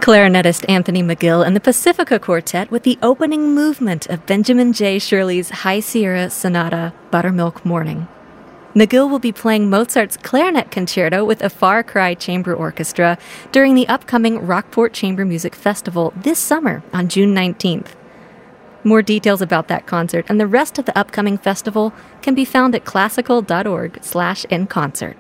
Clarinetist Anthony McGill and the Pacifica Quartet with the opening movement of Benjamin J. Shirley's High Sierra Sonata, Buttermilk Morning. McGill will be playing Mozart's Clarinet Concerto with a Far Cry Chamber Orchestra during the upcoming Rockport Chamber Music Festival this summer on June 19th. More details about that concert and the rest of the upcoming festival can be found at classical.org/inconcert.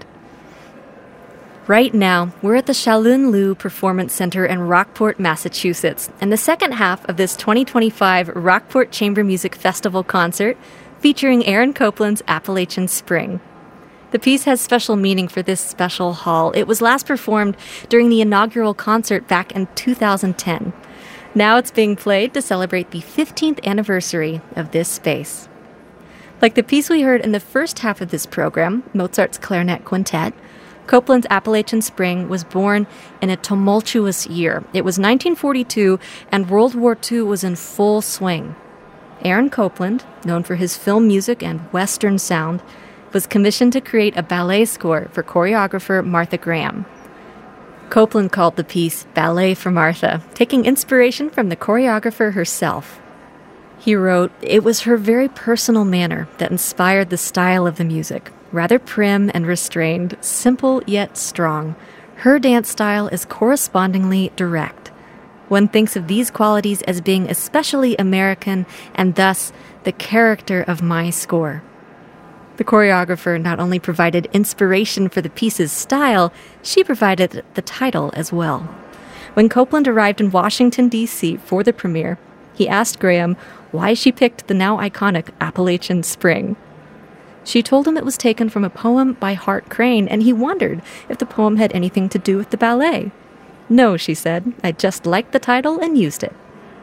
Right now, we're at the Shalun Liu Performance Center in Rockport, Massachusetts, and the second half of this 2025 Rockport Chamber Music Festival concert featuring Aaron Copland's Appalachian Spring. The piece has special meaning for this special hall. It was last performed during the inaugural concert back in 2010. Now it's being played to celebrate the 15th anniversary of this space. Like the piece we heard in the first half of this program, Mozart's Clarinet Quintet, Copland's Appalachian Spring was born in a tumultuous year. It was 1942, and World War II was in full swing. Aaron Copland, known for his film music and Western sound, was commissioned to create a ballet score for choreographer Martha Graham. Copland called the piece Ballet for Martha, taking inspiration from the choreographer herself. He wrote, "It was her very personal manner that inspired the style of the music. Rather prim and restrained, simple yet strong. Her dance style is correspondingly direct. One thinks of these qualities as being especially American and thus the character of my score." The choreographer not only provided inspiration for the piece's style, she provided the title as well. When Copland arrived in Washington, D.C. for the premiere, he asked Graham why she picked the now iconic Appalachian Spring. She told him it was taken from a poem by Hart Crane, and he wondered if the poem had anything to do with the ballet. "No," she said, "I just liked the title and used it."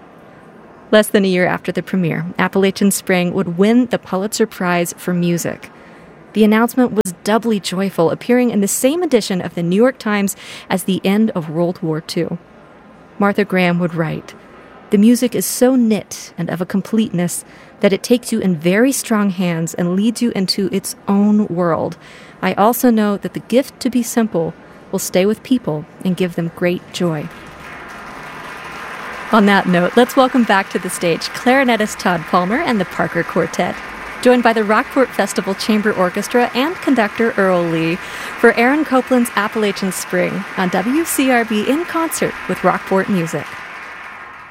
Less than a year after the premiere, Appalachian Spring would win the Pulitzer Prize for Music. The announcement was doubly joyful, appearing in the same edition of the New York Times as the end of World War II. Martha Graham would write, "The music is so knit and of a completeness that it takes you in very strong hands and leads you into its own world. I also know that the gift to be simple will stay with people and give them great joy." On that note, let's welcome back to the stage clarinetist Todd Palmer and the Parker Quartet, joined by the Rockport Festival Chamber Orchestra and conductor Earl Lee for Aaron Copland's Appalachian Spring on WCRB in concert with Rockport Music.